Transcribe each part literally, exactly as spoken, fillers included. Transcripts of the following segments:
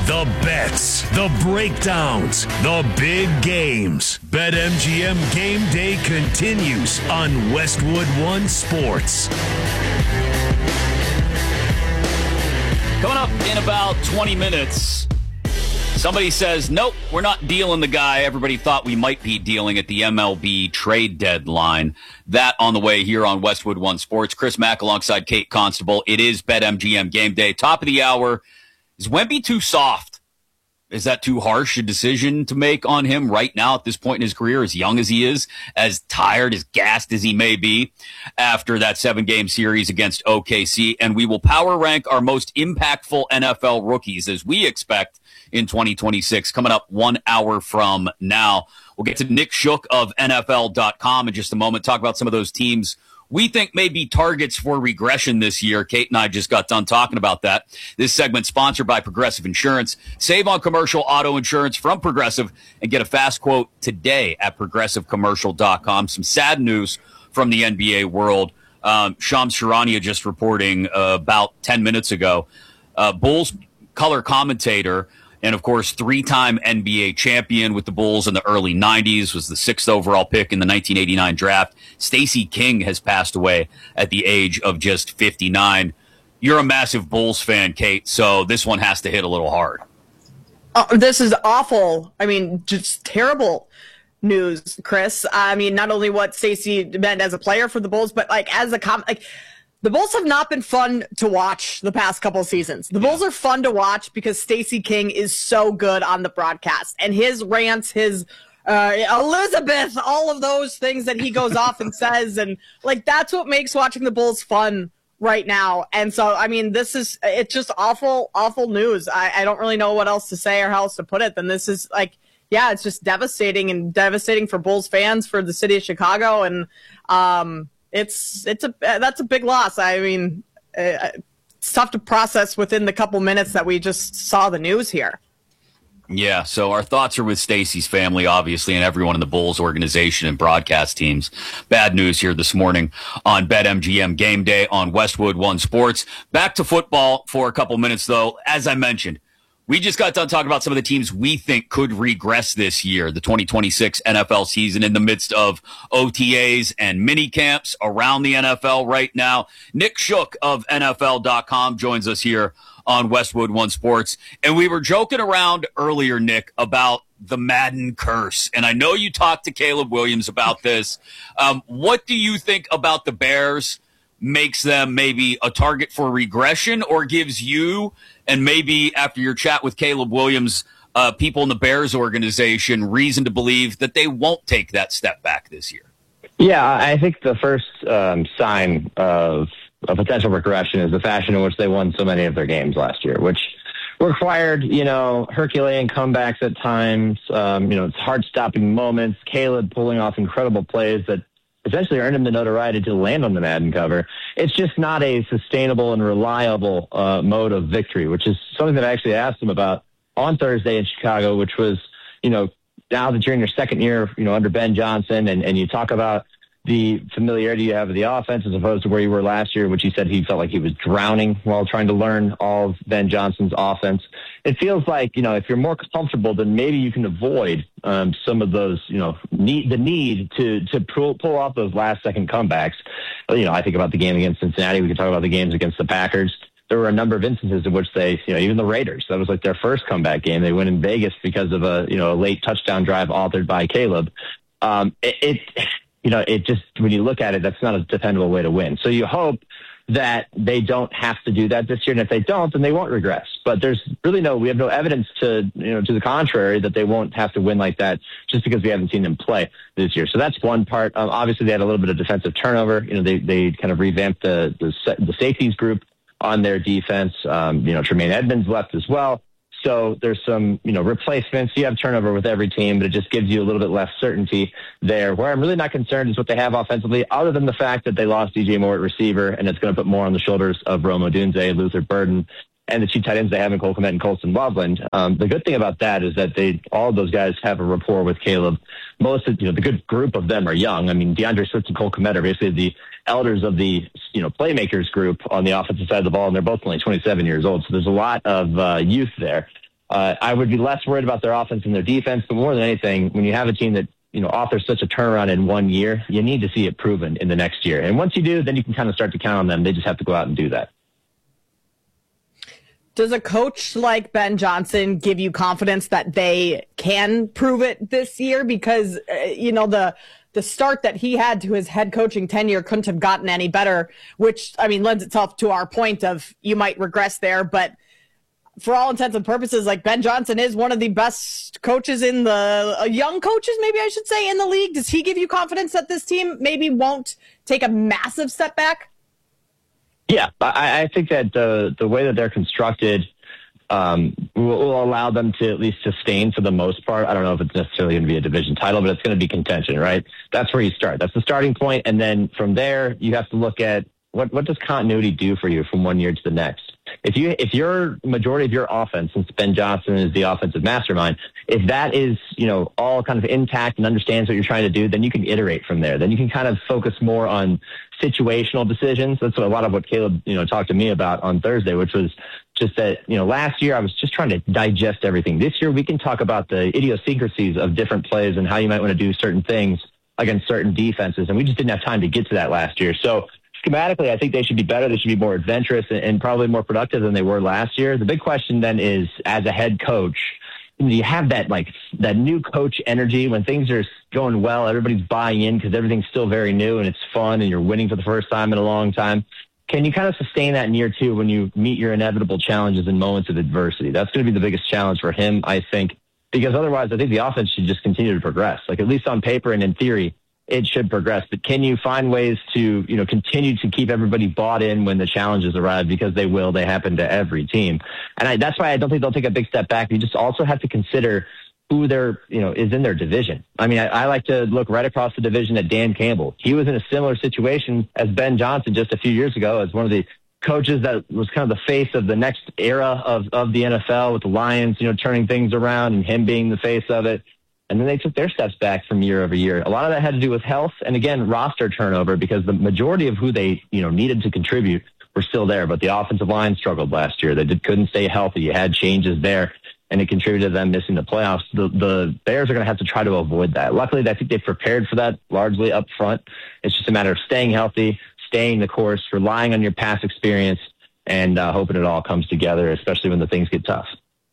The bets, the breakdowns, the big games. BetMGM Game Day continues on Westwood One Sports. Coming up in about twenty minutes, somebody says, nope, we're not dealing the guy everybody thought we might be dealing at the M L B trade deadline. That on the way here on Westwood One Sports. Chris Mack alongside Kate Constable. It is BetMGM Game Day. Top of the hour. Is Wemby too soft? Is that too harsh a decision to make on him right now at this point in his career, as young as he is, as tired, as gassed as he may be after that seven-game series against O K C? And we will power rank our most impactful N F L rookies as we expect in twenty twenty-six, coming up one hour from now. We'll get to Nick Shook of N F L dot com in just a moment, talk about some of those teams we think may be targets for regression this year. Kate and I just got done talking about that. This segment sponsored by Progressive Insurance. Save on commercial auto insurance from Progressive and get a fast quote today at progressive commercial dot com. Some sad news from the N B A world. Um, Shams Charania just reporting uh, about ten minutes ago. Uh, Bulls color commentator and, of course, three-time N B A champion with the Bulls in the early nineties, was the sixth overall pick in the nineteen eighty-nine draft. Stacey King has passed away at the age of just fifty-nine. You're a massive Bulls fan, Kate, so this one has to hit a little hard. Oh, this is awful. I mean, just terrible news, Chris. I mean, not only what Stacey meant as a player for the Bulls, but, like, as a com- – like. The Bulls have not been fun to watch the past couple of seasons. The Bulls are fun to watch because Stacey King is so good on the broadcast. And his rants, his uh, Elizabeth, all of those things that he goes off and says. And, like, that's what makes watching the Bulls fun right now. And so, I mean, this is – it's just awful, awful news. I, I don't really know what else to say or how else to put it than this is, like, yeah, it's just devastating and devastating for Bulls fans, for the city of Chicago. And, um It's it's a that's a big loss. I mean, uh, it's tough to process within the couple minutes that we just saw the news here. Yeah, so our thoughts are with Stacey's family, obviously, and everyone in the Bulls organization and broadcast teams. Bad news here this morning on BetMGM Game Day on Westwood One Sports. Back to football for a couple minutes, though. As I mentioned, we just got done talking about some of the teams we think could regress this year, the twenty twenty-six N F L season, in the midst of O T As and mini camps around the N F L right now. Nick Shook of N F L dot com joins us here on Westwood One Sports. And we were joking around earlier, Nick, about the Madden curse. And I know you talked to Caleb Williams about this. Um, what do you think about the Bears makes them maybe a target for regression, or gives you, and maybe after your chat with Caleb Williams, uh, people in the Bears organization, reason to believe that they won't take that step back this year? Yeah, I think the first um, sign of a potential regression is the fashion in which they won so many of their games last year, which required, you know, Herculean comebacks at times, um, you know, it's hard-stopping moments, Caleb pulling off incredible plays that essentially earned him the notoriety to land on the Madden cover. It's just not a sustainable and reliable uh, mode of victory, which is something that I actually asked him about on Thursday in Chicago, which was, you know, now that you're in your second year, you know, under Ben Johnson, and, and you talk about the familiarity you have with the offense as opposed to where you were last year, which he said he felt like he was drowning while trying to learn all of Ben Johnson's offense. It feels like, you know, if you're more comfortable, then maybe you can avoid um, some of those, you know, need the need to to pull, pull off those last second comebacks. You know, I think about the game against Cincinnati. We could talk about the games against the Packers. There were a number of instances in which they, you know, even the Raiders, that was like their first comeback game. They went in Vegas because of a, you know, a late touchdown drive authored by Caleb. Um, it, it You know, it just, when you look at it, that's not a dependable way to win. So you hope that they don't have to do that this year. And if they don't, then they won't regress. But there's really no, we have no evidence to, you know, to the contrary, that they won't have to win like that just because we haven't seen them play this year. So that's one part. Um, obviously, they had a little bit of defensive turnover. You know, they, they kind of revamped the, the, the safeties group on their defense. Um, you know, Tremaine Edmonds left as well. So there's some, you know, replacements. You have turnover with every team, but it just gives you a little bit less certainty there. Where I'm really not concerned is what they have offensively, other than the fact that they lost D J Moore at receiver, and it's going to put more on the shoulders of Rome Odunze, Luther Burden, and the two tight ends they have in Cole Kmet and Colston Loveland. Um, the good thing about that is that they, all of those guys have a rapport with Caleb. Most of, you know, the good group of them are young. I mean, DeAndre Swift and Cole Kmet are basically the elders of the, you know, playmakers group on the offensive side of the ball, and they're both only twenty-seven years old. So there's a lot of uh, youth there. Uh, I would be less worried about their offense and their defense, but more than anything, when you have a team that, you know, offers such a turnaround in one year, you need to see it proven in the next year. And once you do, then you can kind of start to count on them. They just have to go out and do that. Does a coach like Ben Johnson give you confidence that they can prove it this year? Because, uh, you know, the the start that he had to his head coaching tenure couldn't have gotten any better, which, I mean, lends itself to our point of you might regress there. But for all intents and purposes, like, Ben Johnson is one of the best coaches in the uh, young coaches, maybe I should say, in the league. Does he give you confidence that this team maybe won't take a massive step back? Yeah, I, I think that the the way that they're constructed um, will, will allow them to at least sustain for the most part. I don't know if it's necessarily going to be a division title, but it's going to be contention, right? That's where you start. That's the starting point, and then from there, you have to look at what what does continuity do for you from one year to the next. If you if your majority of your offense, since Ben Johnson is the offensive mastermind, if that is, you know, all kind of intact and understands what you're trying to do, then you can iterate from there. Then you can kind of focus more on situational decisions. That's what a lot of what Caleb, you know, talked to me about on Thursday, which was just that, you know, last year I was just trying to digest everything. This year we can talk about the idiosyncrasies of different plays and how you might want to do certain things against certain defenses. And we just didn't have time to get to that last year. So schematically, I think they should be better. They should be more adventurous and, and probably more productive than they were last year. The big question then is, as a head coach, you have that like that new coach energy when things are going well, everybody's buying in because everything's still very new and it's fun and you're winning for the first time in a long time. Can you kind of sustain that in year two when you meet your inevitable challenges and moments of adversity? That's going to be the biggest challenge for him, I think, because otherwise I think the offense should just continue to progress. Like, at least on paper and in theory, it should progress. But can you find ways to, you know, continue to keep everybody bought in when the challenges arrive? Because they will. They happen to every team. And I, that's why I don't think they'll take a big step back. You just also have to consider who they're, you know, is in their division. I mean, I, I like to look right across the division at Dan Campbell. He was in a similar situation as Ben Johnson just a few years ago as one of the coaches that was kind of the face of the next era of, of the N F L with the Lions, you know, turning things around and him being the face of it. And then they took their steps back from year over year. A lot of that had to do with health and, again, roster turnover, because the majority of who they, you know, needed to contribute were still there. But the offensive line struggled last year. They did, couldn't stay healthy. You had changes there, and it contributed to them missing the playoffs. The, the Bears are going to have to try to avoid that. Luckily, I think they've prepared for that largely up front. It's just a matter of staying healthy, staying the course, relying on your past experience, and uh, hoping it all comes together, especially when the things get tough.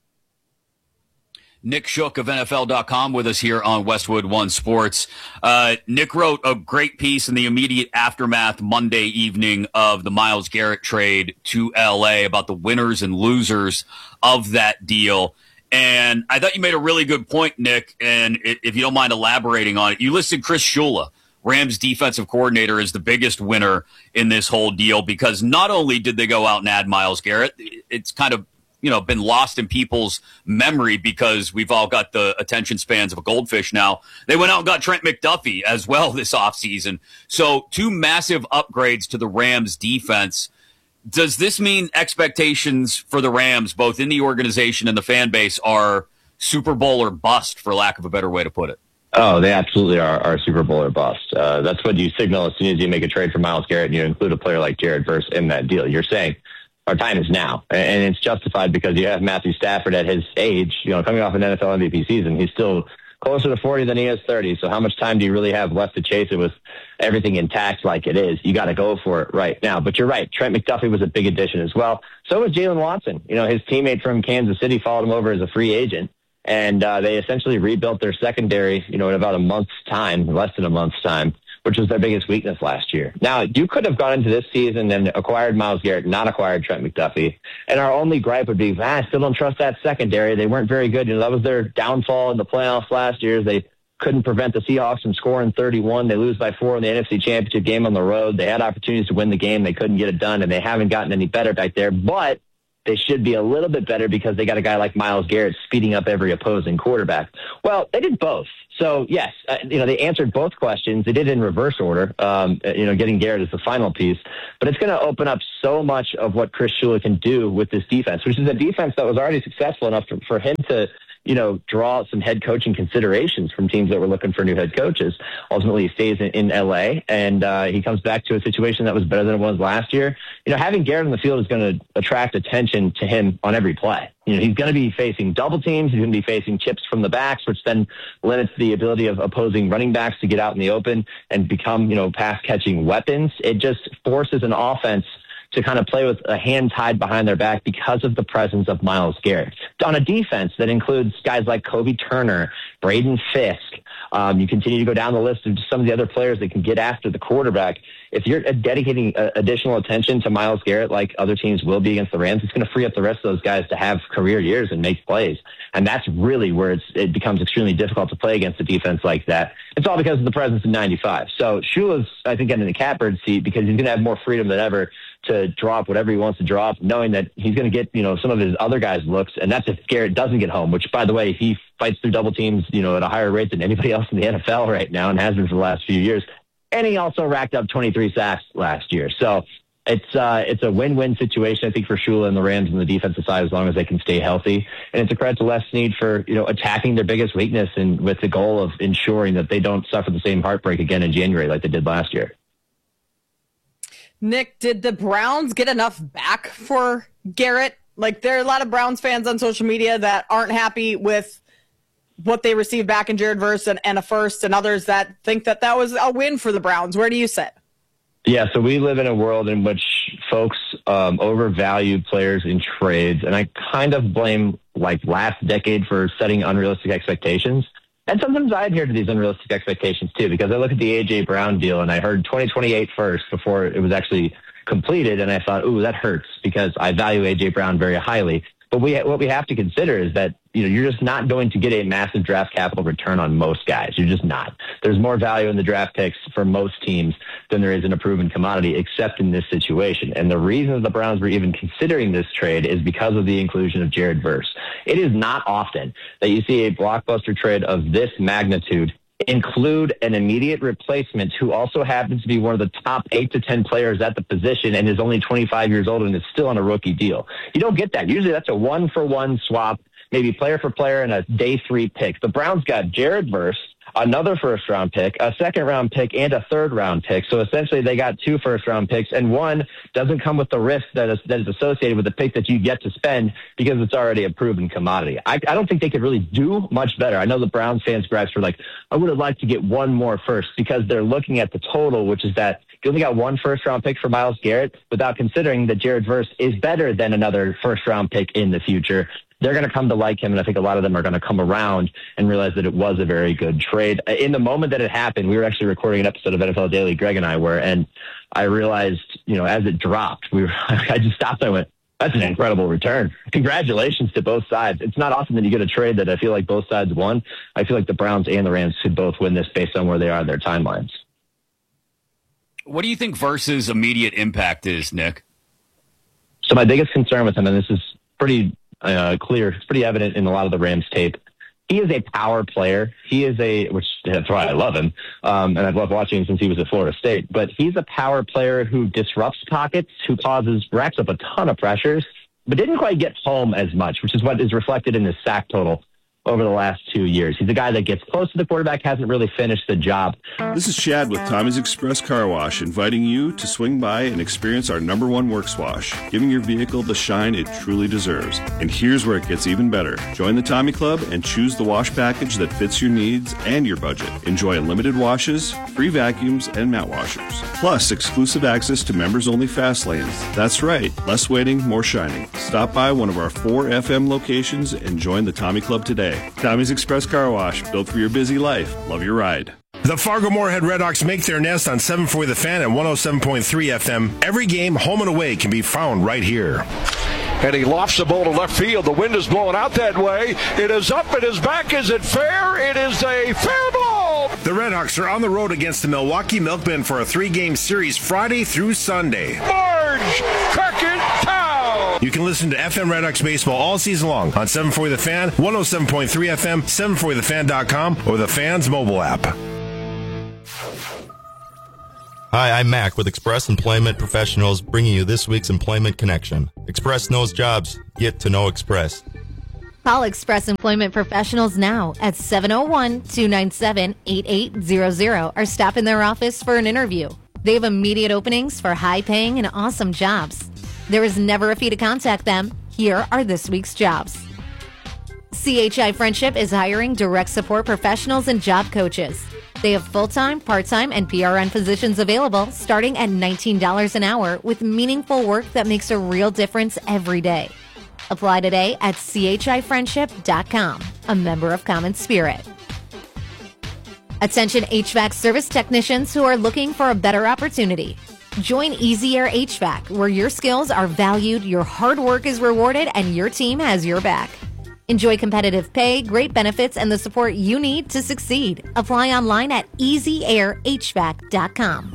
Nick Shook of N F L dot com with us here on Westwood One Sports. Uh, Nick wrote a great piece in the immediate aftermath Monday evening of the Myles Garrett trade to L A about the winners and losers of that deal. And I thought you made a really good point, Nick, and if you don't mind elaborating on it, you listed Chris Shula, Rams defensive coordinator, as the biggest winner in this whole deal, because not only did they go out and add Myles Garrett, it's kind of, you know, been lost in people's memory because we've all got the attention spans of a goldfish now. They went out and got Trent McDuffie as well this offseason. So two massive upgrades to the Rams defense. Does this mean expectations for the Rams, both in the organization and the fan base, are Super Bowl or bust, for lack of a better way to put it? Oh, they absolutely are, are Super Bowl or bust. Uh, that's what you signal as soon as you make a trade for Myles Garrett and you include a player like Jared Verse in that deal. You're saying, our time is now, and it's justified because you have Matthew Stafford at his age, you know, coming off an N F L M V P season. He's still closer to forty than he is thirty. So how much time do you really have left to chase it with everything intact like it is? You got to go for it right now. But you're right. Trent McDuffie was a big addition as well. So was Jalen Watson. You know, his teammate from Kansas City followed him over as a free agent, and uh, they essentially rebuilt their secondary, you know, in about a month's time, less than a month's time, which was their biggest weakness last year. Now, you could have gone into this season and acquired Myles Garrett, not acquired Trent McDuffie. And our only gripe would be, ah, I still don't trust that secondary. They weren't very good. You know, that was their downfall in the playoffs last year. They couldn't prevent the Seahawks from scoring thirty-one. They lose by four in the N F C Championship game on the road. They had opportunities to win the game. They couldn't get it done, and they haven't gotten any better back there. But they should be a little bit better because they got a guy like Myles Garrett speeding up every opposing quarterback. Well, they did both. So, yes, uh, you know, they answered both questions. They did it in reverse order, um, you know, getting Garrett is the final piece. But it's going to open up so much of what Chris Shula can do with this defense, which is a defense that was already successful enough for, for him to, you know, draw some head coaching considerations from teams that were looking for new head coaches. Ultimately, he stays in, in L A, and uh, he comes back to a situation that was better than it was last year. You know, having Garrett on the field is going to attract attention to him on every play. You know, he's going to be facing double teams. He's going to be facing chips from the backs, which then limits the ability of opposing running backs to get out in the open and become, you know, pass-catching weapons. It just forces an offense to kind of play with a hand tied behind their back because of the presence of Myles Garrett. On a defense that includes guys like Kobe Turner, Braden Fisk, um, you continue to go down the list of some of the other players that can get after the quarterback. If you're dedicating uh, additional attention to Myles Garrett like other teams will be against the Rams, it's going to free up the rest of those guys to have career years and make plays. And that's really where it's, it becomes extremely difficult to play against a defense like that. It's all because of the presence of ninety-five. So Shula's, I think, getting the catbird seat because he's going to have more freedom than ever to drop whatever he wants to drop, knowing that he's going to get, you know, some of his other guys' looks. And that's if Garrett doesn't get home, which, by the way, he fights through double teams, you know, at a higher rate than anybody else in the N F L right now and has been for the last few years. And he also racked up twenty-three sacks last year. So it's uh, it's a win-win situation, I think, for Shula and the Rams on the defensive side, as long as they can stay healthy. And it's a credit to Les Snead for, you know, attacking their biggest weakness and with the goal of ensuring that they don't suffer the same heartbreak again in January like they did last year. Nick, did the Browns get enough back for Garrett? Like, there are a lot of Browns fans on social media that aren't happy with what they received back in Jared Verse and, and a first, and others that think that that was a win for the Browns. Where do you sit? Yeah, so we live in a world in which folks um, overvalue players in trades, and I kind of blame, like, last decade for setting unrealistic expectations. And sometimes I adhere to these unrealistic expectations, too, because I look at the A J. Brown deal, and I heard twenty twenty-eight first before it was actually completed, and I thought, ooh, that hurts because I value A J. Brown very highly. But we what we have to consider is that, you know, you're just not going to get a massive draft capital return on most guys. You're just not. There's more value in the draft picks for most teams than there is in a proven commodity, except in this situation. And the reason the Browns were even considering this trade is because of the inclusion of Jared Verse. It is not often that you see a blockbuster trade of this magnitude include an immediate replacement who also happens to be one of the top eight to ten players at the position and is only twenty-five years old and is still on a rookie deal. You don't get that. Usually that's a one for one swap, maybe player for player and a day three pick. The Browns got Jared Verse, another first round pick, a second round pick, and a third round pick. So essentially they got two first round picks, and one doesn't come with the risk that is, that is associated with the pick that you get to spend because it's already a proven commodity. I, I don't think they could really do much better. I know the Browns fans gripes were like, I would have liked to get one more first, because they're looking at the total, which is that you only got one first round pick for Myles Garrett without considering that Jared Verse is better than another first round pick in the future. They're going to come to like him, and I think a lot of them are going to come around and realize that it was a very good trade. In the moment that it happened, we were actually recording an episode of N F L Daily, Greg and I were, and I realized, you know, as it dropped, we were, I just stopped and I went, that's an incredible return. Congratulations to both sides. It's not often that you get a trade that I feel like both sides won. I feel like the Browns and the Rams should both win this based on where they are in their timelines. What do you think Verse's immediate impact is, Nick? So my biggest concern with him, and this is pretty uh, clear, it's pretty evident in a lot of the Rams tape, he is a power player. He is a, which that's why I love him, um, and I've loved watching him since he was at Florida State. But he's a power player who disrupts pockets, who causes, racks up a ton of pressures, but didn't quite get home as much, which is what is reflected in his sack total over the last two years. He's a guy that gets close to the quarterback, hasn't really finished the job. This is Chad with Tommy's Express Car Wash, inviting you to swing by and experience our number one works wash, giving your vehicle the shine it truly deserves. And here's where it gets even better. Join the Tommy Club and choose the wash package that fits your needs and your budget. Enjoy unlimited washes, free vacuums, and mat washers. Plus, exclusive access to members-only fast lanes. That's right, less waiting, more shining. Stop by one of our four F M locations and join the Tommy Club today. Tommy's Express Car Wash, built for your busy life. Love your ride. The Fargo-Moorhead Redhawks make their nest on seven forty The Fan and one oh seven point three F M. Every game, home and away, can be found right here. And he lofts the ball to left field. The wind is blowing out that way. It is up. It is back. Is it fair? It is a fair ball. The Redhawks are on the road against the Milwaukee Milkmen for a three-game series Friday through Sunday. Marge Crockett Town. You can listen to F M Redhawks baseball all season long on seven forty The Fan, one oh seven point three F M, seven forty the fan dot com, or the Fan's mobile app. Hi, I'm Mac with Express Employment Professionals, bringing you this week's Employment Connection. Express knows jobs. Get to know Express. Call Express Employment Professionals now at seven oh one, two nine seven, eight eight zero zero or stop in their office for an interview. They have immediate openings for high-paying and awesome jobs. There is never a fee to contact them. Here are this week's jobs. C H I Friendship is hiring direct support professionals and job coaches. They have full-time, part-time, and P R N positions available starting at nineteen dollars an hour with meaningful work that makes a real difference every day. Apply today at c h i friendship dot com, a member of Common Spirit. Attention H V A C service technicians who are looking for a better opportunity. Join Easy Air H V A C, where your skills are valued, your hard work is rewarded, and your team has your back. Enjoy competitive pay, great benefits, and the support you need to succeed. Apply online at easy air h v a c dot com.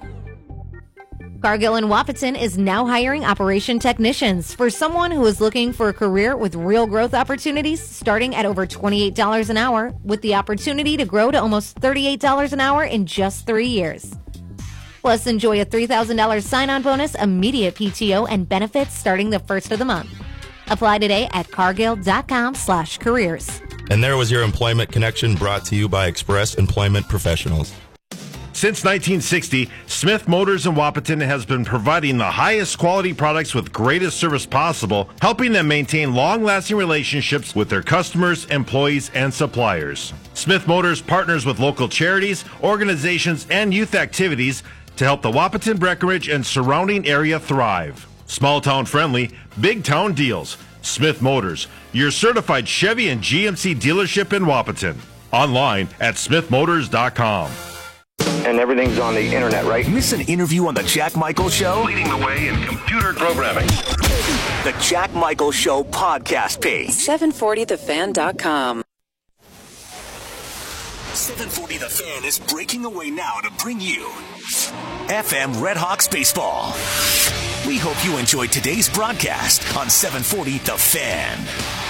Cargill and Wahpeton is now hiring operation technicians for someone who is looking for a career with real growth opportunities starting at over twenty-eight dollars an hour with the opportunity to grow to almost thirty-eight dollars an hour in just three years. Plus, enjoy a three thousand dollars sign-on bonus, immediate P T O, and benefits starting the first of the month. Apply today at cargill.com slash careers. And there was your Employment Connection brought to you by Express Employment Professionals. Since nineteen sixty, Smith Motors in Wahpeton has been providing the highest quality products with greatest service possible, helping them maintain long-lasting relationships with their customers, employees, and suppliers. Smith Motors partners with local charities, organizations, and youth activities to help the Wahpeton, Breckenridge, and surrounding area thrive. Small town friendly, big town deals. Smith Motors, your certified Chevy and G M C dealership in Wahpeton. Online at smith motors dot com. And everything's on the internet, right? Miss an interview on the Jack Michael Show? Leading the way in computer programming. The Jack Michael Show podcast page. seven forty the fan dot com. seven forty The Fan is breaking away now to bring you F M Redhawks baseball. We hope you enjoyed today's broadcast on seven forty The Fan.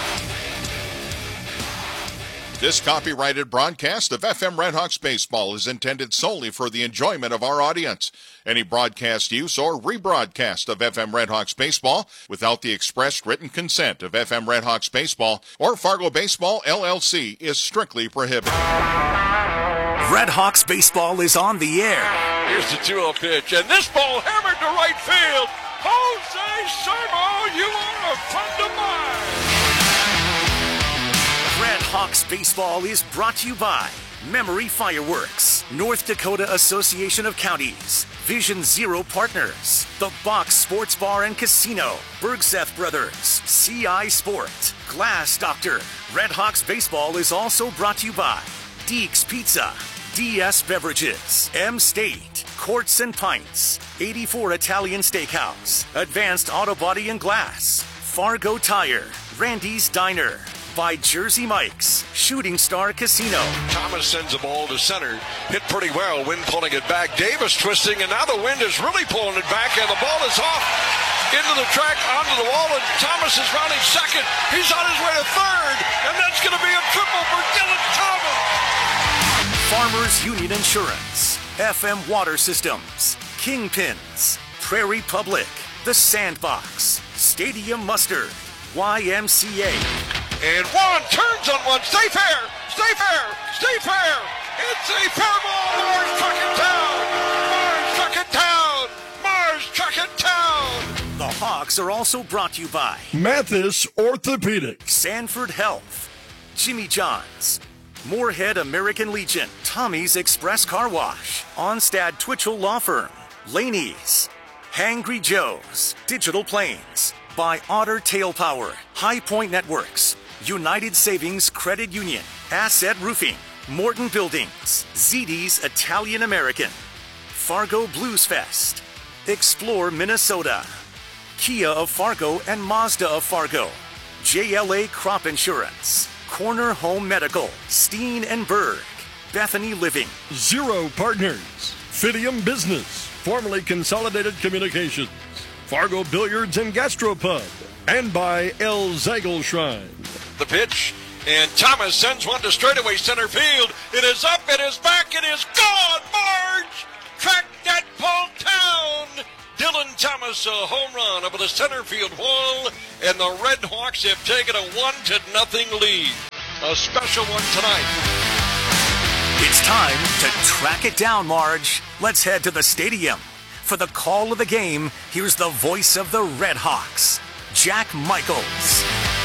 This copyrighted broadcast of F M Redhawks baseball is intended solely for the enjoyment of our audience. Any broadcast use or rebroadcast of F M Redhawks baseball without the expressed written consent of F M Redhawks baseball or Fargo Baseball L L C is strictly prohibited. Redhawks baseball is on the air. Here's the two oh pitch, and this ball hammered to right field. Jose Sermo, you are a friend of mine. Redhawks baseball is brought to you by Memory Fireworks, North Dakota Association of Counties, Vision Zero Partners, The Box Sports Bar and Casino, Bergseth Brothers, C I Sport, Glass Doctor. Redhawks baseball is also brought to you by Deeks Pizza, D S Beverages, M-State, Courts and Pints, eighty-four Italian Steakhouse, Advanced Auto Body and Glass, Fargo Tire, Randy's Diner, by Jersey Mike's, Shooting Star Casino. Thomas sends the ball to center. Hit pretty well. Wind pulling it back. Davis twisting, and now the wind is really pulling it back, and the ball is off into the track, onto the wall, and Thomas is rounding second. He's on his way to third, and that's going to be a triple for Dylan Thomas. Farmers Union Insurance, F M Water Systems, Kingpins, Prairie Public, The Sandbox, Stadium Mustard, Y M C A. And one turns on one. Stay fair. Stay fair. Stay fair. It's a fair ball. Mars truck it down. Mars truck it down. Mars truck it down. The Hawks are also brought to you by Mathis Orthopedics, Sanford Health, Jimmy John's, Moorhead American Legion, Tommy's Express Car Wash, Onstad Twitchell Law Firm, Laney's, Hangry Joe's, Digital Planes, by Otter Tail Power, High Point Networks, United Savings Credit Union, Asset Roofing, Morton Buildings, Z D's Italian American, Fargo Blues Fest, Explore Minnesota, Kia of Fargo and Mazda of Fargo, J L A Crop Insurance, Corner Home Medical, Steen and Berg, Bethany Living, Zero Partners, Fidium Business, formerly Consolidated Communications, Fargo Billiards and Gastropub, and by El Zagel Shrine. The pitch, and Thomas sends one to straightaway center field. It is up, it is back, it is gone. Marge tracked that ball down. Dylan Thomas, a home run over the center field wall, and the Red Hawks have taken a one to nothing lead. A special one tonight. It's time to track it down, Marge. Let's head to the stadium. For the call of the game, here's the voice of the Red Hawks, Jack Michaels.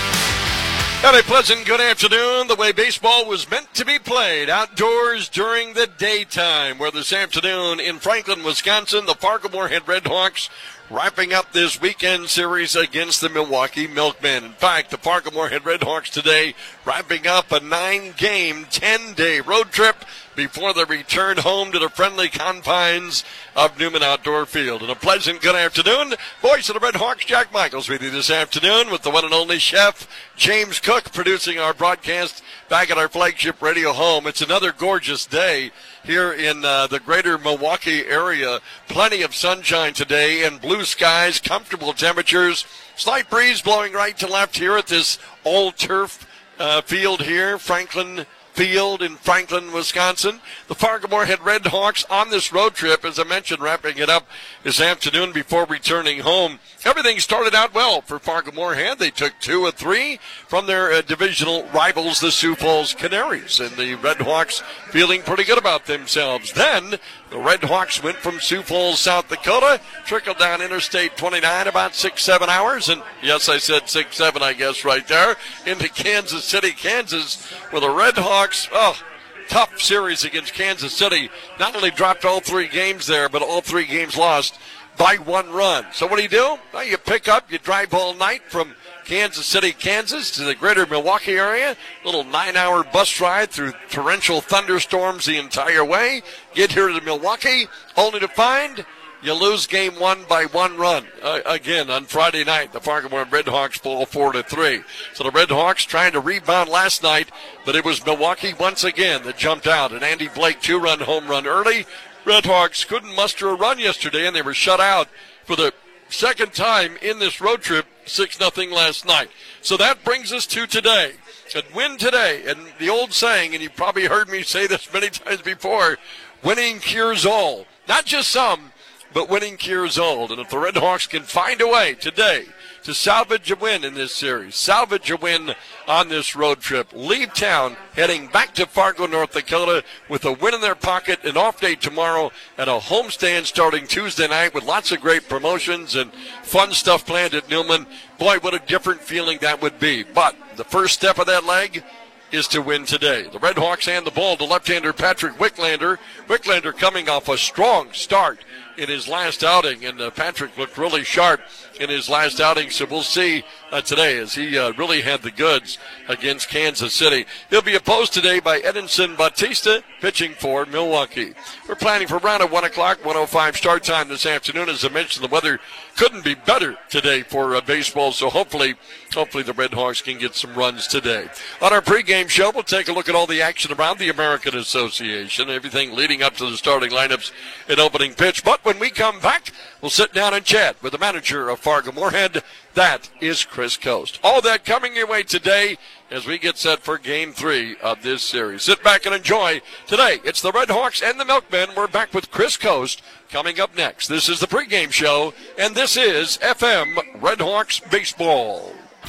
And a pleasant good afternoon. The way baseball was meant to be played, outdoors during the daytime, where this afternoon in Franklin, Wisconsin, the Fargo-Moorhead Red Hawks wrapping up this weekend series against the Milwaukee Milkmen. In fact, the Fargo-Moorhead Red Hawks today wrapping up a nine-game, ten-day road trip before they return home to the friendly confines of Newman Outdoor Field. And a pleasant good afternoon. Voice of the Red Hawks, Jack Michaels, with you this afternoon with the one and only chef, James Cook, producing our broadcast back at our flagship radio home. It's another gorgeous day here in uh, the greater Milwaukee area. Plenty of sunshine today and blue skies, comfortable temperatures. Slight breeze blowing right to left here at this old turf uh, field here, Franklin Field in Franklin, Wisconsin. The Fargo-Moorhead Red Hawks on this road trip, as I mentioned, wrapping it up this afternoon before returning home. Everything started out well for Fargo-Moorhead. They took two of three from their uh, divisional rivals, the Sioux Falls Canaries, and the Red Hawks feeling pretty good about themselves. Then the Red Hawks went from Sioux Falls, South Dakota, trickled down Interstate twenty-nine about six, seven hours, and yes, I said six, seven, I guess, right there, into Kansas City, Kansas, where the Red Hawks, oh, tough series against Kansas City. Not only dropped all three games there, but all three games lost by one run. So what do you do? Well, you pick up, you drive all night from Kansas City, Kansas to the greater Milwaukee area. Little nine-hour bus ride through torrential thunderstorms the entire way. Get here to Milwaukee, only to find you lose game one by one run. Uh, again, on Friday night, the Fargo-Moorhead Red Hawks fall four to three. So the Red Hawks trying to rebound last night, but it was Milwaukee once again that jumped out. An Andy Blake two-run home run early. Red Hawks couldn't muster a run yesterday, and they were shut out for the second time in this road trip, six nothing last night. So that brings us to today. A win today, and the old saying, and you've probably heard me say this many times before, winning cures all. Not just some, but winning cures all. And if the Red Hawks can find a way today to salvage a win in this series, salvage a win on this road trip, leave town heading back to Fargo, North Dakota with a win in their pocket, an off day tomorrow, and a homestand starting Tuesday night with lots of great promotions and fun stuff planned at Newman. Boy, what a different feeling that would be. But the first step of that leg is to win today. The Red Hawks hand the ball to left-hander Patrick Wicklander. Wicklander coming off a strong start in his last outing, and uh, Patrick looked really sharp in his last outing, so we'll see uh, today as he uh, really had the goods against Kansas City. He'll be opposed today by Edinson Bautista, pitching for Milwaukee. We're planning for around a one o'clock, one oh five start time this afternoon. As I mentioned, the weather couldn't be better today for uh, baseball, so hopefully hopefully the Red Hawks can get some runs today. On our pregame show, we'll take a look at all the action around the American Association, everything leading up to the starting lineups and opening pitch. But when we come back, we'll sit down and chat with the manager of Fargo-Moorhead. That is Chris Coast. All that coming your way today as we get set for game three of this series. Sit back and enjoy. Today, it's the Red Hawks and the Milkmen. We're back with Chris Coast coming up next. This is the pregame show, and this is F M Red Hawks Baseball.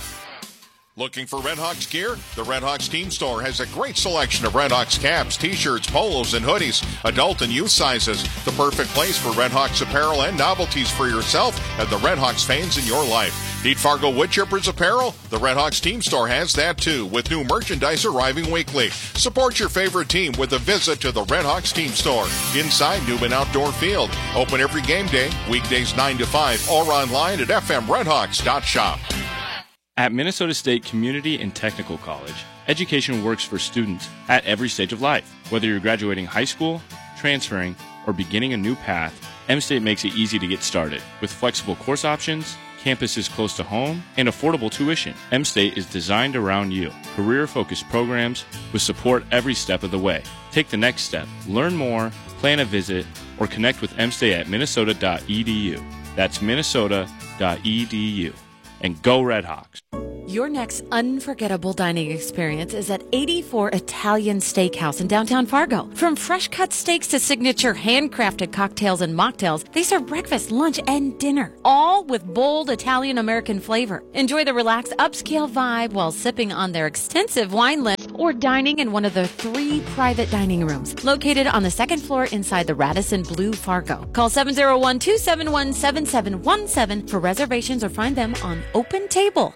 Looking for Red Hawks gear? The Red Hawks Team Store has a great selection of Red Hawks caps, t-shirts, polos, and hoodies, adult and youth sizes. The perfect place for Red Hawks apparel and novelties for yourself and the Red Hawks fans in your life. Need Fargo Woodchippers apparel? The Red Hawks Team Store has that too, with new merchandise arriving weekly. Support your favorite team with a visit to the Red Hawks Team Store inside Newman Outdoor Field. Open every game day, weekdays nine to five, or online at f m red hawks dot shop. At Minnesota State Community and Technical College, education works for students at every stage of life. Whether you're graduating high school, transferring, or beginning a new path, M-State makes it easy to get started. With flexible course options, campuses close to home, and affordable tuition, M-State is designed around you. Career-focused programs with support every step of the way. Take the next step. Learn more, plan a visit, or connect with M-State at minnesota dot e d u. That's minnesota dot e d u. And go Red Hawks. Your next unforgettable dining experience is at eighty-four Italian Steakhouse in downtown Fargo. From fresh-cut steaks to signature handcrafted cocktails and mocktails, they serve breakfast, lunch, and dinner, all with bold Italian-American flavor. Enjoy the relaxed upscale vibe while sipping on their extensive wine list or dining in one of their three private dining rooms located on the second floor inside the Radisson Blu Fargo. Call seven oh one, two seven one, seven seven one seven for reservations or find them on Open Table.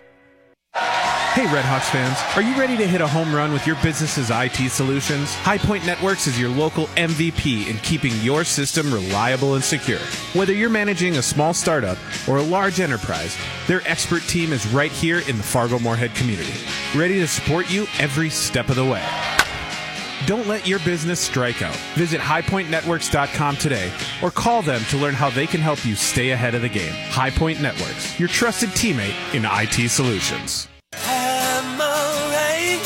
Hey Redhawks fans, are you ready to hit a home run with your business's I T solutions? Highpoint Networks is your local M V P in keeping your system reliable and secure. Whether you're managing a small startup or a large enterprise, their expert team is right here in the Fargo-Moorhead community, ready to support you every step of the way. Don't let your business strike out. Visit high point networks dot com today or call them to learn how they can help you stay ahead of the game. Highpoint Networks, your trusted teammate in I T solutions. I'm alright.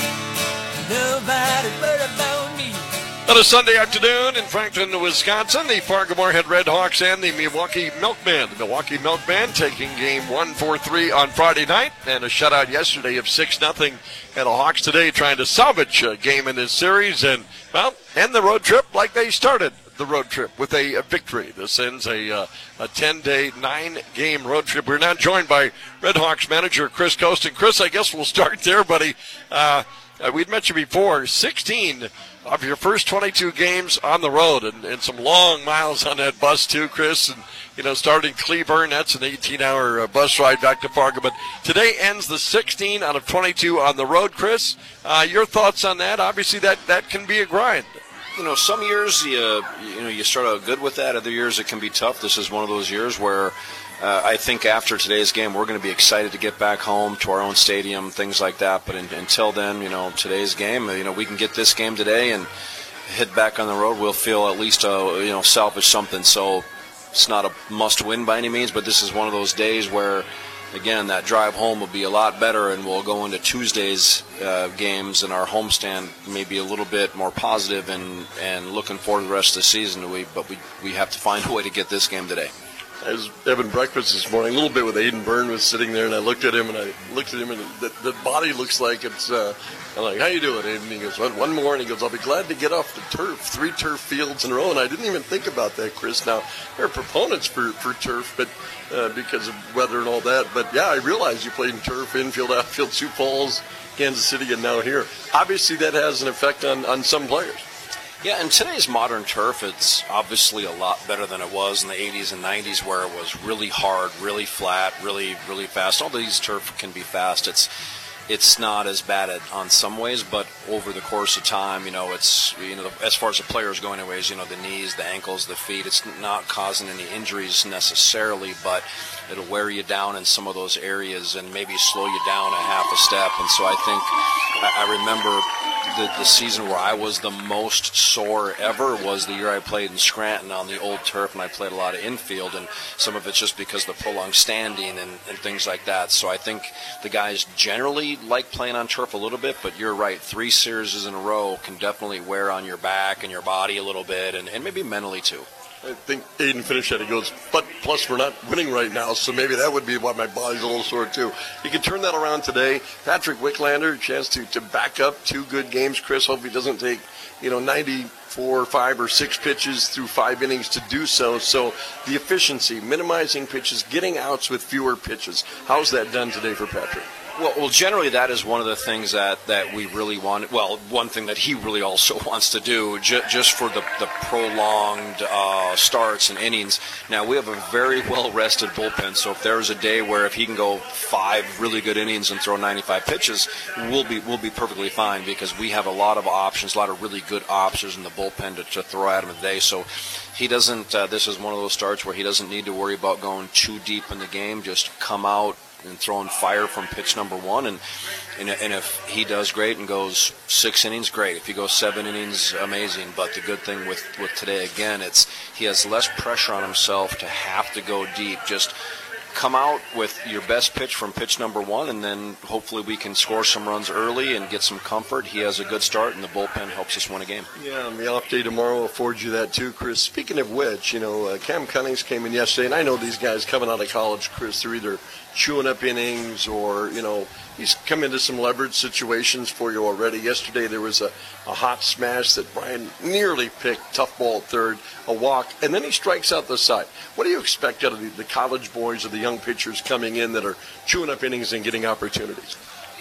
Nobody but about me. On a Sunday afternoon in Franklin, Wisconsin, the Fargo-Moorhead Redhawks and the Milwaukee Milkmen. The Milwaukee Milkmen taking game one four three on Friday night, and a shutout yesterday of six nothing. And the Hawks today trying to salvage a game in this series and, well, end the road trip like they started the road trip with a, a victory. This ends a uh, a ten-day, nine-game road trip. We're now joined by Redhawks manager Chris Coast. And Chris, I guess we'll start there, buddy. Uh, we'd mentioned before, sixteen of your first twenty-two games on the road, and, and some long miles on that bus too, Chris. And you know, starting Cleburne, that's an eighteen-hour uh, bus ride back to Fargo. But today ends the sixteen out of twenty-two on the road, Chris. Uh, your thoughts on that? Obviously, that, that can be a grind. You know, some years you you know you start out good with that. Other years it can be tough. This is one of those years where uh, I think after today's game we're going to be excited to get back home to our own stadium, things like that. But in, until then, you know, today's game, you know, we can get this game today and head back on the road. We'll feel at least uh, you know salvage something. So it's not a must-win by any means, but this is one of those days where, again, that drive home will be a lot better, and we'll go into Tuesday's uh, games and our homestand maybe a little bit more positive and, and looking forward to the rest of the season. We, but we we have to find a way to get this game today. I was having breakfast this morning, a little bit with Aiden Byrne was sitting there, and I looked at him, and I looked at him, and the, the body looks like it's, uh, I'm like, how you doing, Aiden? He goes, one, one more, and he goes, I'll be glad to get off the turf, three turf fields in a row, and I didn't even think about that, Chris. Now, there are proponents for, for turf, but uh, because of weather and all that, but yeah, I realized you played in turf, infield, outfield, Sioux Falls, Kansas City, and now here. Obviously, that has an effect on, on some players. Yeah, in today's modern turf, it's obviously a lot better than it was in the eighties and nineties where it was really hard, really flat, really, really fast. All these turf can be fast. It's it's not as bad at, on some ways, but over the course of time, you know, it's, you know, as far as the players go anyways, you know, the knees, the ankles, the feet, it's not causing any injuries necessarily, but it'll wear you down in some of those areas and maybe slow you down a half a step. And so I think, I, I remember the, the season where I was the most sore ever was the year I played in Scranton on the old turf, and I played a lot of infield, and some of it's just because of the prolonged standing and, and things like that. So I think the guys generally like playing on turf a little bit, but you're right, three series in a row can definitely wear on your back and your body a little bit, and, and maybe mentally too. I think Aiden finished that. He goes, but plus we're not winning right now, so maybe that would be why my body's a little sore too. You can turn that around today. Patrick Wicklander, chance to, to back up two good games. Chris, hope he doesn't take, you know, ninety-four, five or six pitches through five innings to do so. So the efficiency, minimizing pitches, getting outs with fewer pitches. How's that done today for Patrick? Well, well, generally that is one of the things that, that we really want. Well, one thing that he really also wants to do, ju- just for the, the prolonged uh, starts and innings. Now, we have a very well-rested bullpen, so if there's a day where if he can go five really good innings and throw ninety-five pitches, we'll be we'll be perfectly fine because we have a lot of options, a lot of really good options in the bullpen to, to throw at him today. So he doesn't. Uh, this is one of those starts where he doesn't need to worry about going too deep in the game. Just come out and throwing fire from pitch number one, and, and and if he does great and goes six innings, great. If he goes seven innings, amazing. But the good thing with, with today, again, it's he has less pressure on himself to have to go deep. Just come out with your best pitch from pitch number one, and then hopefully we can score some runs early and get some comfort. He has a good start, and the bullpen helps us win a game. Yeah, and the off day tomorrow affords you that too, Chris. Speaking of which, you know, uh, Cam Cunnings came in yesterday, and I know these guys coming out of college, Chris, they're either chewing up innings or, you know, he's come into some leverage situations for you already. Yesterday there was a, a hot smash that Brian nearly picked, tough ball at third, a walk, and then he strikes out the side. What do you expect out of the, the college boys or the young pitchers coming in that are chewing up innings and getting opportunities?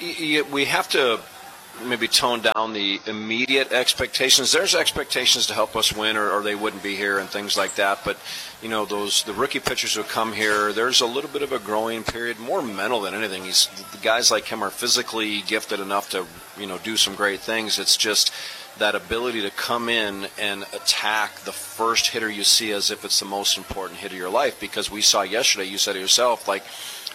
We have to maybe tone down the immediate expectations. There's expectations to help us win, or, or they wouldn't be here and things like that. But, you know, those the rookie pitchers who come here, there's a little bit of a growing period, more mental than anything. He's, the guys like him are physically gifted enough to, you know, do some great things. It's just that ability to come in and attack the first hitter you see as if it's the most important hit of your life. Because we saw yesterday, you said it yourself, like,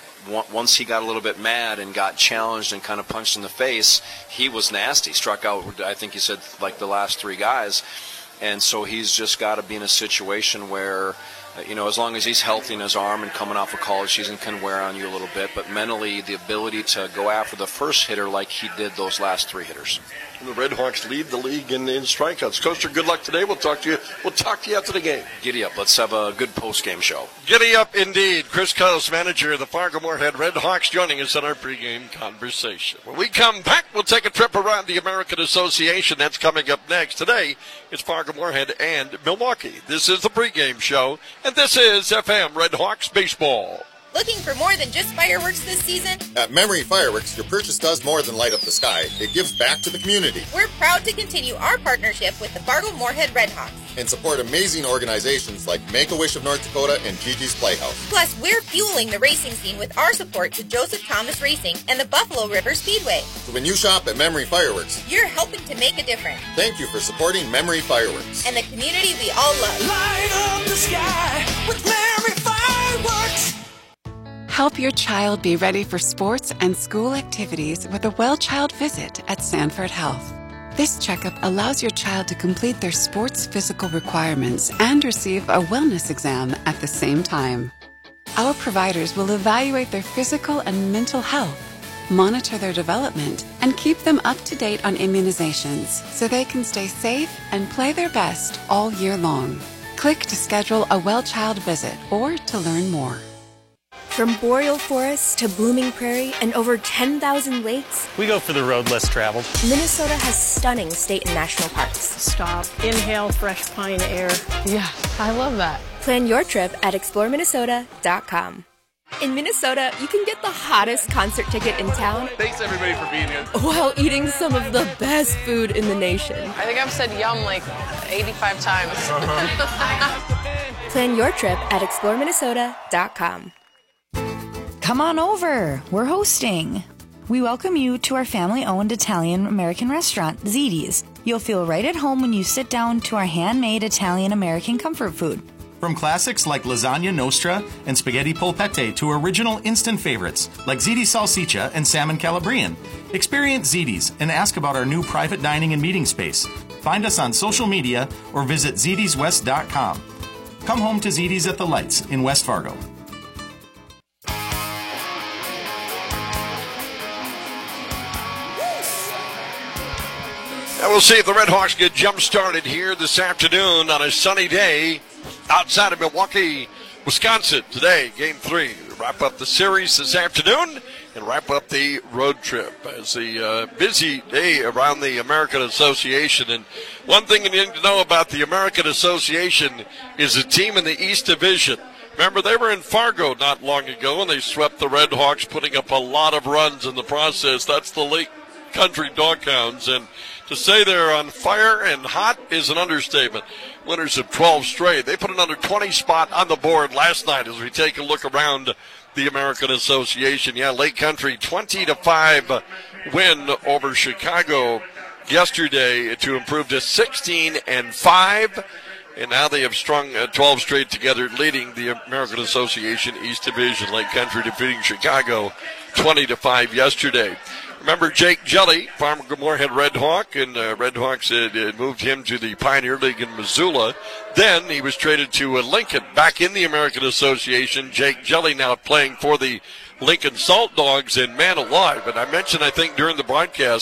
once he got a little bit mad and got challenged and kind of punched in the face, he was nasty. Struck out, I think he said, like the last three guys. And so he's just got to be in a situation where, you know, as long as he's healthy in his arm and coming off a college season can wear on you a little bit, but mentally the ability to go after the first hitter like he did those last three hitters. The Red Hawks lead the league in, in strikeouts. Coaster, good luck today. We'll talk to you. We'll talk to you after the game. Giddy up. Let's have a good post-game show. Giddy up indeed. Chris Cuttis, manager of the Fargo-Moorhead Red Hawks, joining us in our pregame conversation. When we come back, we'll take a trip around the American Association. That's coming up next. Today, it's Fargo-Moorhead and Milwaukee. This is the pregame show, and this is F M Red Hawks Baseball. Looking for more than just fireworks this season? At Memory Fireworks, your purchase does more than light up the sky. It gives back to the community. We're proud to continue our partnership with the Fargo-Moorhead Red Hawks and support amazing organizations like Make-A-Wish of North Dakota and Gigi's Playhouse. Plus, we're fueling the racing scene with our support to Joseph Thomas Racing and the Buffalo River Speedway. So when you shop at Memory Fireworks, you're helping to make a difference. Thank you for supporting Memory Fireworks. And the community we all love. Light up the sky with Memory Fireworks. Help your child be ready for sports and school activities with a well-child visit at Sanford Health. This checkup allows your child to complete their sports physical requirements and receive a wellness exam at the same time. Our providers will evaluate their physical and mental health, monitor their development, and keep them up to date on immunizations so they can stay safe and play their best all year long. Click to schedule a well-child visit or to learn more. From boreal forests to blooming prairie and over ten thousand lakes, we go for the road less traveled. Minnesota has stunning state and national parks. Stop, inhale fresh pine air. Yeah, I love that. Plan your trip at explore minnesota dot com. In Minnesota, you can get the hottest concert ticket in town. Thanks everybody for being here. While eating some of the best food in the nation. I think I've said yum like eighty-five times. Uh-huh. Plan your trip at explore minnesota dot com. Come on over. We're hosting. We welcome you to our family-owned Italian-American restaurant, Ziti's. You'll feel right at home when you sit down to our handmade Italian-American comfort food. From classics like lasagna nostra and spaghetti polpette to original instant favorites like Ziti's salsiccia and salmon calabrian. Experience Ziti's and ask about our new private dining and meeting space. Find us on social media or visit zitis west dot com. Come home to Ziti's at the Lights in West Fargo. And we'll see if the Red Hawks get jump-started here this afternoon on a sunny day outside of Milwaukee, Wisconsin. Today, game three. Wrap up the series this afternoon and wrap up the road trip. It's a uh, busy day around the American Association. And one thing you need to know about the American Association is a team in the East Division. Remember, they were in Fargo not long ago, and they swept the Red Hawks, putting up a lot of runs in the process. That's the Lake Country Doghounds. And to say they're on fire and hot is an understatement. Winners of twelve straight. They put another twenty spot on the board last night as we take a look around the American Association. Yeah, Lake Country twenty to five win over Chicago yesterday to improve to sixteen and five. And now they have strung twelve straight together, leading the American Association East Division. Lake Country defeating Chicago twenty to five yesterday. Remember Jake Jelly, Fargo-Moorhead Red Hawk, and uh, Red Hawks had, had moved him to the Pioneer League in Missoula. Then he was traded to uh, Lincoln, back in the American Association. Jake Jelly now playing for the Lincoln Salt Dogs, and man alive. And I mentioned, I think, during the broadcast,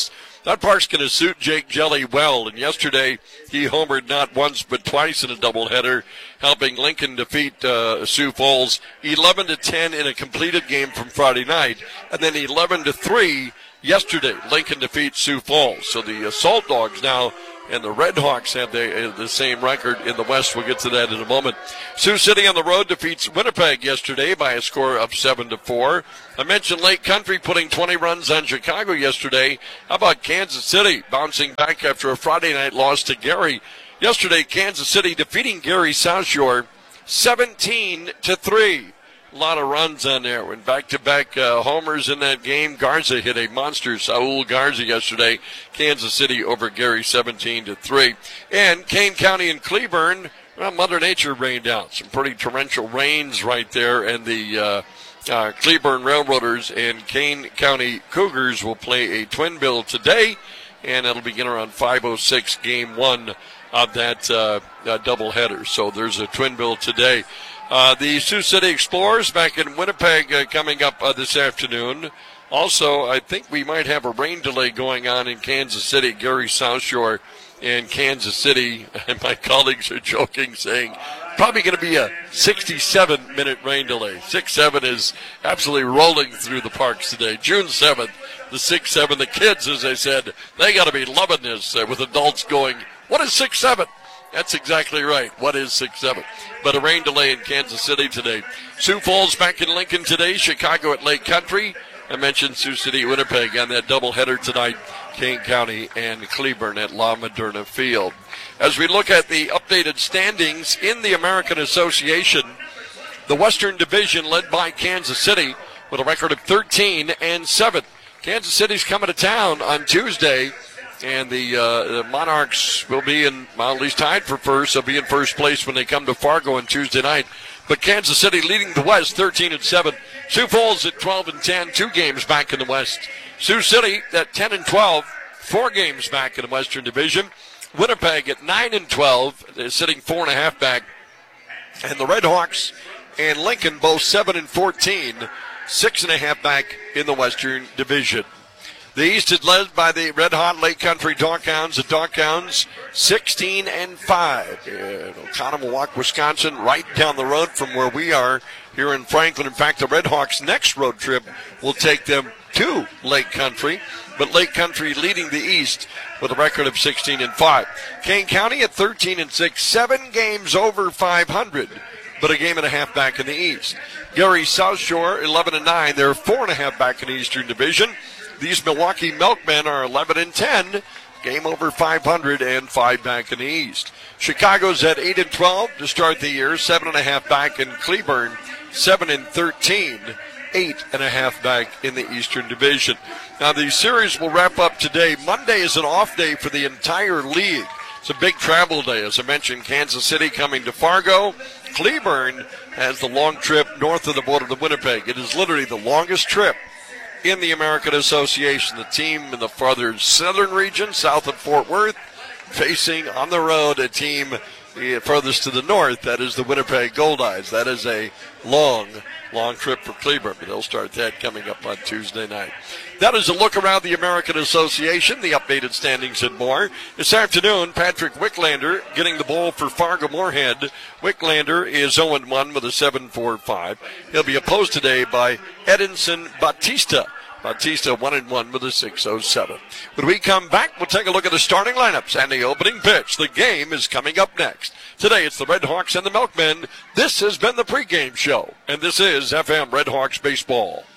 that park's going to suit Jake Jelly well. And yesterday he homered not once but twice in a doubleheader, helping Lincoln defeat uh, Sioux Falls eleven to ten in a completed game from Friday night, and then eleven to three yesterday. Lincoln defeats Sioux Falls. So the Assault Dogs now and the Red Hawks have the, the same record in the West. We'll get to that in a moment. Sioux City on the road defeats Winnipeg yesterday by a score of seven to four. I mentioned Lake Country putting twenty runs on Chicago yesterday. How about Kansas City bouncing back after a Friday night loss to Gary? Yesterday, Kansas City defeating Gary South Shore seventeen to three. A lot of runs on there. When back-to-back uh, homers in that game, Garza hit a monster. Saul Garza yesterday. Kansas City over Gary seventeen to three. And Kane County and Cleburne, well, Mother Nature rained out. Some pretty torrential rains right there. And the uh, uh, Cleburne Railroaders and Kane County Cougars will play a twin bill today. And that'll begin around five oh six, game one of that uh, uh, doubleheader. So there's a twin bill today. Uh, the Sioux City Explorers back in Winnipeg uh, coming up uh, this afternoon. Also, I think we might have a rain delay going on in Kansas City. Gary South Shore in Kansas City. And my colleagues are joking, saying probably going to be a sixty-seven minute rain delay. six seven is absolutely rolling through the parks today. June seventh, the six seven. The kids, as I said, they got to be loving this uh, with adults going, what is six seven? That's exactly right. What is six seven? But a rain delay in Kansas City today. Sioux Falls back in Lincoln today. Chicago at Lake Country. I mentioned Sioux City, Winnipeg on that doubleheader tonight. Kane County and Cleburne at La Moderna Field. As we look at the updated standings in the American Association, the Western Division led by Kansas City with a record of thirteen and seven. Kansas City's coming to town on Tuesday. And the, uh, the Monarchs will be in, well, at least tied for first. They'll be in first place when they come to Fargo on Tuesday night. But Kansas City leading the West, thirteen and seven. Sioux Falls at twelve and ten, two games back in the West. Sioux City at ten and twelve, four games back in the Western Division. Winnipeg at nine and twelve, they're sitting four and a half back. And the Red Hawks and Lincoln both seven and fourteen, six and a half back in the Western Division. The East is led by the red-hot Lake Country Doghounds. The Doghounds sixteen and five. In Oconomowoc, Wisconsin, right down the road from where we are here in Franklin. In fact, the Red Hawks' next road trip will take them to Lake Country. But Lake Country leading the East with a record of sixteen and five. Kane County at thirteen and six, seven games over five hundred, but a game and a half back in the East. Gary South Shore eleven and nine. They're four and a half back in the Eastern Division. These Milwaukee Milkmen are eleven and ten, game over five hundred and five back in the East. Chicago's at eight and twelve to start the year, seven and a half back in Cleburne, seven and thirteen, eight and a half back in the Eastern Division. Now the series will wrap up today. Monday is an off day for the entire league. It's a big travel day. As I mentioned, Kansas City coming to Fargo. Cleburne has the long trip north of the border to Winnipeg. It is literally the longest trip in the American Association. The team in the farther southern region, south of Fort Worth, facing on the road a team furthest to the north. That is the Winnipeg Goldeyes. That is a long, long trip for Cleburne, but they'll start that coming up on Tuesday night. That is a look around the American Association, the updated standings and more. This afternoon, Patrick Wicklander getting the ball for Fargo Moorhead. Wicklander is oh and one with a seven four five. He'll be opposed today by Edinson Batista. Batista one and one with a six oh seven. When we come back, we'll take a look at the starting lineups and the opening pitch. The game is coming up next. Today, it's the Red Hawks and the Milkmen. This has been the pregame show, and this is F M Red Hawks Baseball.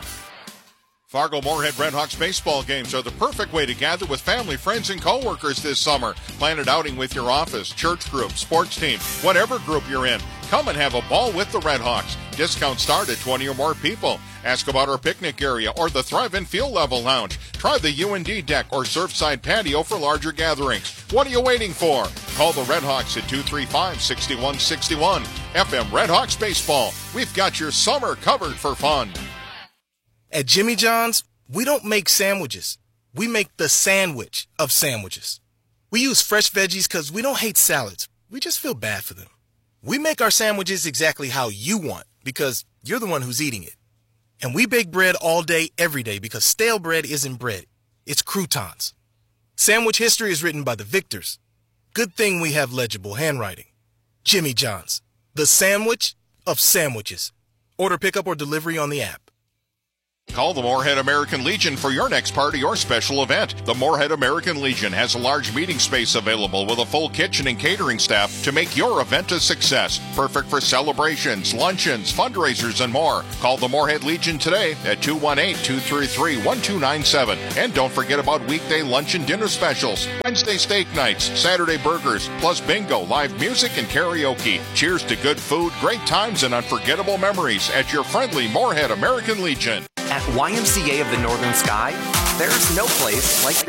Fargo Moorhead Red Hawks baseball games are the perfect way to gather with family, friends, and co-workers this summer. Plan an outing with your office, church group, sports team, whatever group you're in. Come and have a ball with the Red Hawks. Discounts start at twenty or more people. Ask about our picnic area or the Thrive and Field Level Lounge. Try the U and D deck or Surfside patio for larger gatherings. What are you waiting for? Call the Red Hawks at two three five, six one six one. F M Red Hawks Baseball. We've got your summer covered for fun. At Jimmy John's, we don't make sandwiches. We make the sandwich of sandwiches. We use fresh veggies because we don't hate salads. We just feel bad for them. We make our sandwiches exactly how you want because you're the one who's eating it. And we bake bread all day, every day because stale bread isn't bread. It's croutons. Sandwich history is written by the victors. Good thing we have legible handwriting. Jimmy John's, the sandwich of sandwiches. Order pickup or delivery on the app. Call the Moorhead American Legion for your next party or special event. The Moorhead American Legion has a large meeting space available with a full kitchen and catering staff to make your event a success. Perfect for celebrations, luncheons, fundraisers, and more. Call the Moorhead Legion today at two one eight, two three three, one two nine seven. And don't forget about weekday lunch and dinner specials, Wednesday steak nights, Saturday burgers, plus bingo, live music, and karaoke. Cheers to good food, great times, and unforgettable memories at your friendly Moorhead American Legion. At Y M C A of the Northern Sky, there's no place like this.